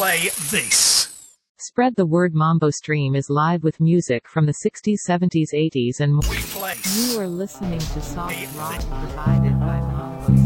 play this. Spread the word. Mambo Stream is live with music from the 60s, 70s, 80s and more. We place. You are listening to soft rock provided by Mambo.